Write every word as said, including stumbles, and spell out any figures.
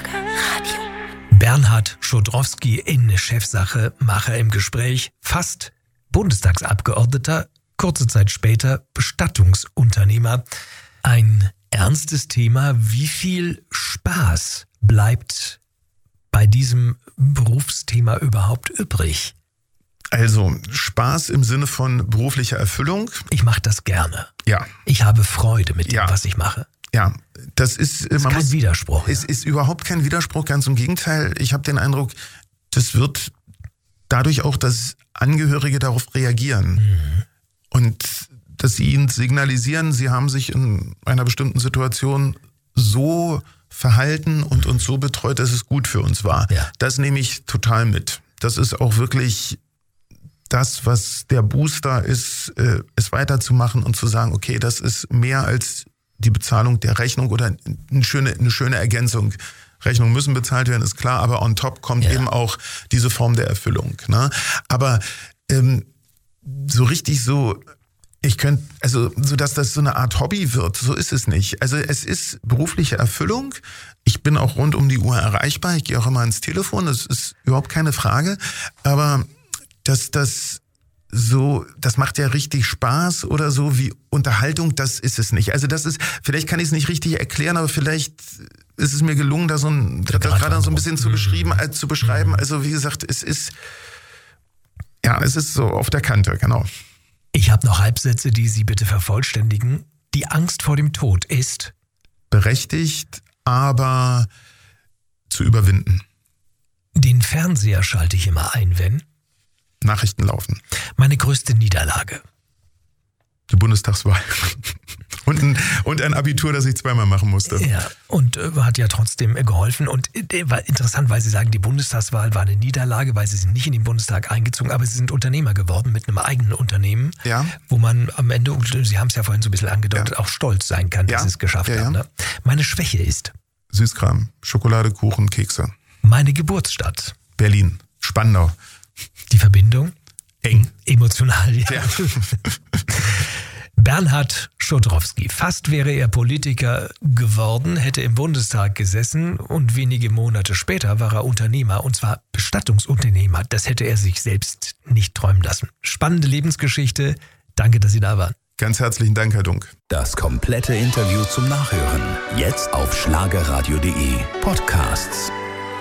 Schlagerradio. Bernhard Schodrowski in Chefsache, Macher im Gespräch, fast Bundestagsabgeordneter, kurze Zeit später Bestattungsunternehmer. Ein ernstes Thema. Wie viel Spaß bleibt bei diesem Berufsthema überhaupt übrig? Also Spaß im Sinne von beruflicher Erfüllung. Ich mache das gerne. Ja. Ich habe Freude mit dem, Ja. was ich mache. Ja, das ist, Das ist man kein muss, Widerspruch. Es ist überhaupt kein Widerspruch, ganz im Gegenteil. Ich habe den Eindruck, das wird dadurch auch, dass Angehörige darauf reagieren. Mhm. Und dass sie ihnen signalisieren, sie haben sich in einer bestimmten Situation so verhalten und uns so betreut, dass es gut für uns war. Ja. Das nehme ich total mit. Das ist auch wirklich das, was der Booster ist, äh, es weiterzumachen und zu sagen, okay, das ist mehr als die Bezahlung der Rechnung oder eine schöne, eine schöne Ergänzung. Rechnungen müssen bezahlt werden, ist klar, aber on top kommt Ja. eben auch diese Form der Erfüllung. Ne? Aber ähm, so richtig so, ich könnte, also so, dass das so eine Art Hobby wird, so ist es nicht. Also es ist berufliche Erfüllung. Ich bin auch rund um die Uhr erreichbar. Ich gehe auch immer ans Telefon, das ist überhaupt keine Frage. Aber dass das so, das macht ja richtig Spaß oder so wie Unterhaltung, das ist es nicht. Also das ist, vielleicht kann ich es nicht richtig erklären, aber vielleicht ist es mir gelungen, da so ein, das gerade so ein bisschen zu beschreiben, äh, zu beschreiben. Also wie gesagt, es ist, ja, es ist so auf der Kante, genau. Ich habe noch Halbsätze, die Sie bitte vervollständigen. Die Angst vor dem Tod ist Berechtigt, aber zu überwinden. Den Fernseher schalte ich immer ein, wenn Nachrichten laufen. meine größte Niederlage. Die Bundestagswahl. Und ein, und ein Abitur, das ich zweimal machen musste. Ja, und äh, hat ja trotzdem äh, geholfen. Und äh, war interessant, weil Sie sagen, die Bundestagswahl war eine Niederlage, weil Sie sind nicht in den Bundestag eingezogen, aber Sie sind Unternehmer geworden mit einem eigenen Unternehmen, Ja. wo man am Ende, und Sie haben es ja vorhin so ein bisschen angedeutet, Ja. auch stolz sein kann, dass Ja. Sie es geschafft Ja, ja. haben. Ne? Meine Schwäche ist Süßkram, Schokolade, Kuchen, Kekse. meine Geburtsstadt. Berlin, Spandau. Die Verbindung? Eng. Emotional, ja. Ja. Bernhard Schodrowski. Fast wäre er Politiker geworden, hätte im Bundestag gesessen und wenige Monate später war er Unternehmer, und zwar Bestattungsunternehmer. Das hätte er sich selbst nicht träumen lassen. Spannende Lebensgeschichte. Danke, dass Sie da waren. Ganz herzlichen Dank, Herr Dunk. Das komplette Interview zum Nachhören. Jetzt auf schlagerradio punkt de Podcasts.